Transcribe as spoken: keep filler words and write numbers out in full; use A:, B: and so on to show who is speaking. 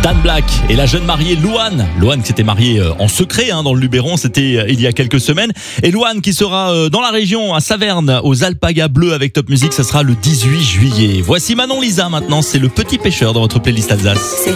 A: Dan Black et la jeune mariée Louane. Louane qui s'était mariée en secret hein, dans le Luberon, c'était il y a quelques semaines. Et Louane qui sera dans la région à Saverne, aux Alpagas Bleus avec Top Music, ça sera le dix-huit juillet. Voici Manon Lisa maintenant, c'est Le Petit Pêcheur dans votre playlist Alsace.